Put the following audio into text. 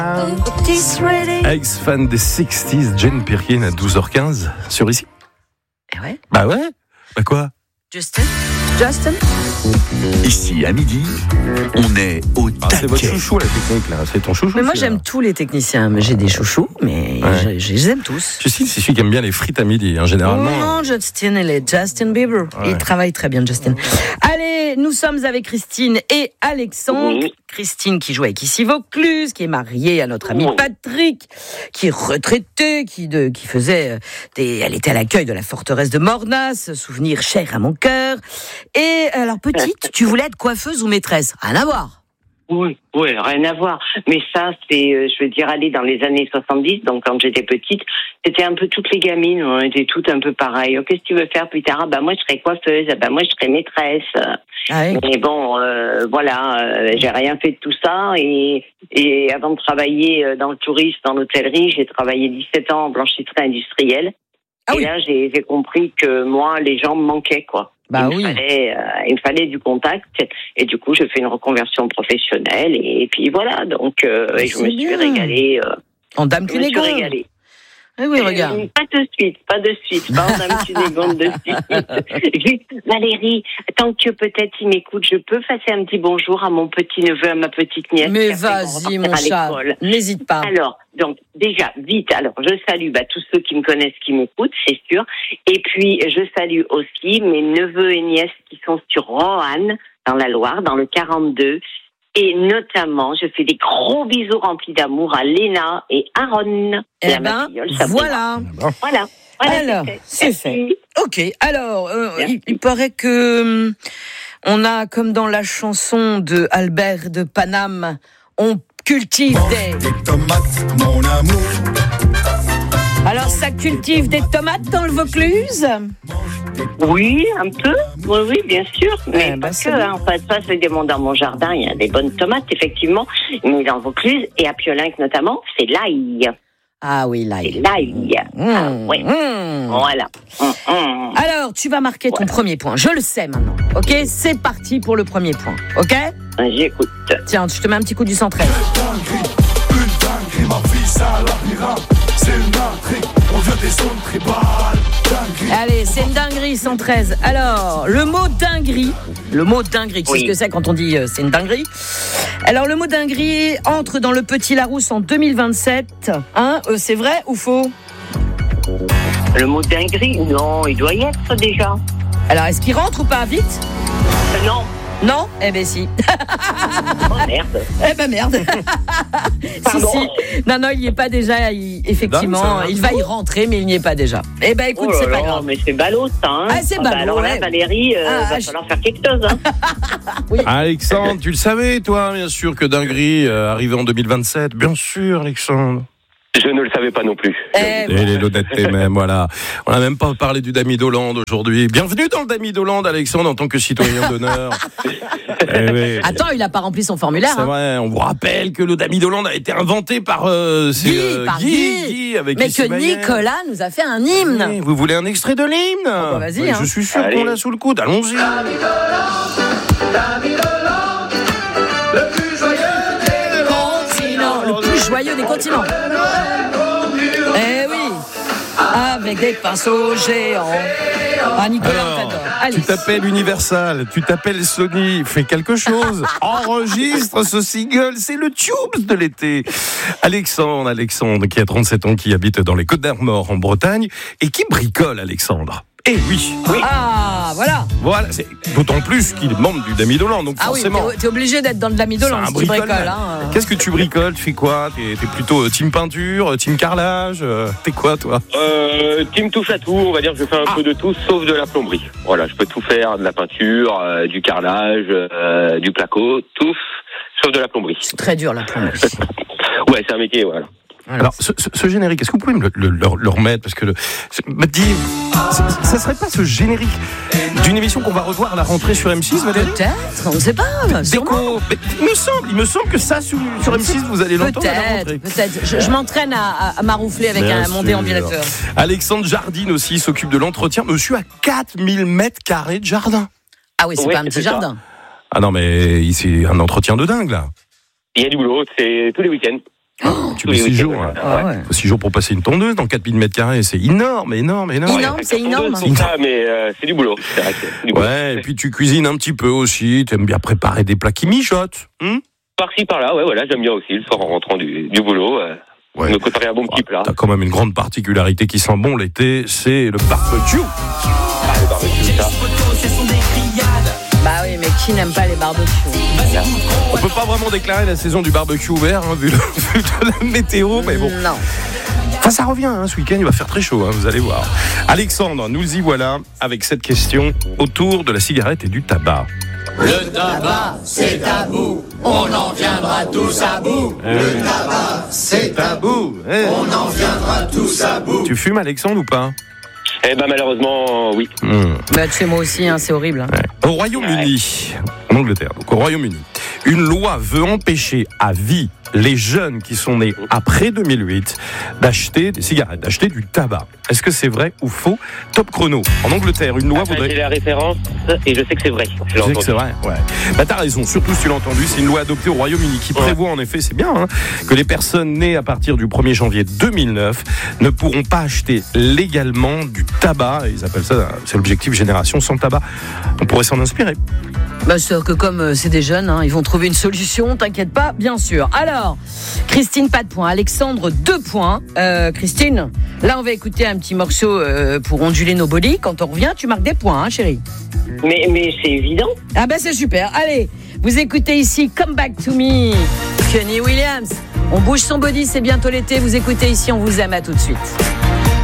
Ex-fan des 60s, Jane Birkin à 12h15 sur ici. Eh ouais. Bah ouais. Bah quoi? Justin. Ici, à midi, on est au taquet. C'est votre chouchou, la technique, là. C'est ton chouchou. Mais moi, j'aime tous les techniciens. Mais j'ai des chouchous, mais Ouais. je les aime tous. Justine, c'est celui qui aime bien les frites à midi, hein, généralement. Non, Justin, il est Justin Bieber. Ouais. Il travaille très bien, Justin. Allez, nous sommes avec Christine et Alexandre. Oui. Christine qui joue avec Issy Vaucluse, qui est mariée à notre ami Oui. Patrick, qui est retraité, qui faisait elle était à l'accueil de la forteresse de Mornas, souvenir cher à mon cœur. Et alors, petite, tu voulais être coiffeuse ou maîtresse? Rien à voir. Oui, rien à voir. Mais ça, c'est, je veux dire, aller dans les années 70, donc quand j'étais petite, c'était un peu toutes les gamines, on était toutes un peu pareilles. Oh, qu'est-ce que tu veux faire plus tard? Ah, bah, moi, je serais coiffeuse. Ah, bah, moi, je serais maîtresse. Ah oui. Mais bon, j'ai rien fait de tout ça. Et avant de travailler dans le tourisme, dans l'hôtellerie, j'ai travaillé 17 ans en blanchisserie industrielle. Ah et oui. là, j'ai compris que moi, les gens me manquaient, quoi. Bah il oui. me fallait du contact, et du coup, je fais une reconversion professionnelle, et puis voilà. Donc, et je me suis bien. régalée. En dame Je me suis cunégonde. régalée. Eh oui, regarde. Pas de suite, pas en dame cunégonde de suite. Juste, Valérie, tant que peut-être il m'écoute, je peux passer un petit bonjour à mon petit neveu, à ma petite nièce. Mais qui a fait vas-y, repartir mon à chat. l'école. N'hésite pas. Alors, donc, déjà, vite, alors, je salue tous ceux qui me connaissent, qui m'écoutent, c'est sûr. Et puis, je salue aussi mes neveux et nièces qui sont sur Roanne, dans la Loire, dans le 42. Et notamment, je fais des gros bisous remplis d'amour à Léna et Aaron. Eh Et à ben, ma filleule, Sabrina. voilà. Voilà, Alors, c'est fait. Merci. Ok, alors, Merci. il paraît que on a, comme dans la chanson de Albert de Paname, on cultive des tomates, mon amour. Alors, ça cultive des tomates dans le Vaucluse? Oui, un peu. Oui, bien sûr. Mais bah, pas c'est que. bien. En fait, ça, c'est dans mon jardin. Il y a des bonnes tomates, effectivement. Mais dans le Vaucluse, et à Piolinc notamment, c'est l'ail. Ah oui, là. C'est l'ail. Ah, oui. Voilà. Alors, tu vas marquer ton premier point. Je le sais maintenant. Ok, c'est parti pour le premier point. Ok? J'écoute. Tiens, je te mets un petit coup du 113. Une dinguerie, ma vie, ça labyrinthe. C'est une intrigue, on vient des zones tribales. Dinguerie. Allez, c'est une dinguerie, 113. Alors, le mot dinguerie, tu sais Oui. ce que c'est quand on dit c'est une dinguerie. Alors, le mot dinguerie entre dans le Petit Larousse en 2027. Hein, c'est vrai ou faux? Le mot dinguerie, non, il doit y être déjà. Alors, est-ce qu'il rentre ou pas? Vite? Non. Non? Eh ben si. Oh merde. Eh ben merde. Pardon. Si. Non, il n'y est pas déjà. Effectivement, Dingue, ça. il va y rentrer, mais il n'y est pas déjà. Eh ben écoute, Oh là c'est pas là, grave. mais c'est ballot, ça. Hein. Ah, c'est ballot, alors là, ouais. Valérie, va falloir faire quelque chose. Hein. Alexandre, tu le savais, toi, bien sûr, que dinguerie arrivait en 2027. Bien sûr, Alexandre. Je ne le savais pas non plus. Eh, Et l'honnêteté même, voilà. On n'a même pas parlé du Dami d'Hollande aujourd'hui. Bienvenue dans le Dami d'Hollande, Alexandre, en tant que citoyen d'honneur. Eh oui. Attends, il n'a pas rempli son formulaire. C'est Hein. vrai, on vous rappelle que le Dami d'Hollande a été inventé par Guy avec Mais Issy que Maillère. Nicolas nous a fait un hymne. Oui, vous voulez un extrait de l'hymne? bah, vas-y, Oui, hein. Je suis sûr Allez. qu'on l'a sous le coude. Allons-y. Continent, le plus joyeux des continents. Eh oui, avec des pinceaux géants. Ah, Nicolas, on Alors, t'adore. Allez. tu t'appelles Universal, tu t'appelles Sony, fais quelque chose, enregistre ce single, c'est le tube de l'été. Alexandre, qui a 37 ans, qui habite dans les Côtes d'Armor en Bretagne et qui bricole, Alexandre. Eh oui, Ah, voilà. voilà, c'est d'autant plus qu'il est membre du Dami d'Hollande, donc Ah oui, forcément. t'es obligé d'être dans de la midolande c'est un si tu bricoles. bricoleur. Hein. Qu'est-ce que tu bricoles? Tu fais quoi? T'es plutôt team peinture, team carrelage? T'es quoi, toi? Team touche à tout, on va dire que je fais un peu de tout, sauf de la plomberie. Voilà, je peux tout faire, de la peinture, du carrelage, du placo, tout, sauf de la plomberie. C'est très dur, la plomberie. Ouais, c'est un métier, voilà. Alors, ce générique, est-ce que vous pouvez me le remettre? Parce que me dis, ça serait pas ce générique d'une émission qu'on va revoir à la rentrée sur M6, Valérie? Peut-être, on ne sait pas. Sûrement. Déco. Mais il me semble que ça, sur M6, vous allez l'entendre à la rentrée. Peut-être. Je m'entraîne à maroufler avec Bien mon sûr. déambulateur. Alexandre Jardine aussi s'occupe de l'entretien. Monsieur a 4000 mètres carrés de jardin. Ah oui, c'est Oui, pas un petit c'est ça. jardin. Ah non, mais c'est un entretien de dingue, là. Il y a du boulot, c'est tous les week-ends. Tu mets 6 jours. Ah ouais. 6 jours pour passer une tondeuse dans 4000 m², c'est énorme. Énorme, c'est énorme. C'est ça, mais c'est du boulot. C'est vrai que c'est du boulot. Ouais, et puis tu cuisines un petit peu aussi. Tu aimes bien préparer des plats qui mijotent. Par-ci, par-là, ouais, voilà, j'aime bien aussi le soir en rentrant du boulot. Me préparer un bon petit plat. T'as quand même une grande particularité qui sent bon l'été, c'est le barbecue. Le barbecue, ça. Bah oui, mais qui n'aime pas les barbecues? On peut pas vraiment déclarer la saison du barbecue ouvert, vu de la météo, mais bon. Non. Enfin, ça revient, ce week-end, il va faire très chaud, vous allez voir. Alexandre, nous y voilà avec cette question autour de la cigarette et du tabac. Le tabac, c'est tabou, on en viendra tous à bout. Le tabac, c'est tabou, on en viendra tous à bout. Tu fumes, Alexandre, ou pas? Eh ben malheureusement, oui. Bah tu sais, moi aussi, c'est horrible. Ouais. Au Royaume-Uni, en Angleterre, donc au Royaume-Uni, une loi veut empêcher à vie les jeunes qui sont nés après 2008 d'acheter des cigarettes, d'acheter du tabac. Est-ce que c'est vrai ou faux? Top chrono. En Angleterre, une loi voudrait... J'ai la référence et je sais que c'est vrai. Je sais que c'est vrai, ouais. Bah t'as raison, surtout si tu l'as entendu, c'est une loi adoptée au Royaume-Uni qui prévoit en effet, c'est bien, que les personnes nées à partir du 1er janvier 2009 ne pourront pas acheter légalement du tabac. Ils appellent ça, c'est l'objectif génération sans tabac. On pourrait s'en inspirer. Bah c'est que comme c'est des jeunes, ils vont trouver une solution, t'inquiète pas, bien sûr. Alors, Christine, pas de points. Alexandre, 2 points. Christine, là on va écouter un petit morceau pour onduler nos bodys. Quand on revient, tu marques des points, chérie. Mais c'est évident. Ah bah c'est super. Allez, vous écoutez ici Come Back to Me, Kenny Williams. On bouge son body, c'est bientôt l'été. Vous écoutez ici, on vous aime, à tout de suite.